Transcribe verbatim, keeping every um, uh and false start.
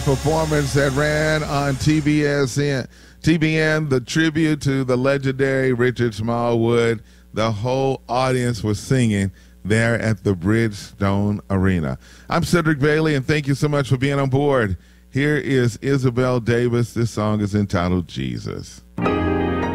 Performance that ran on T B S N, T B N, the tribute to the legendary Richard Smallwood. The whole audience was singing there at the Bridgestone Arena. I'm Cedric Bailey, and thank you so much for being on board. Here is Isabel Davis. This song is entitled Jesus.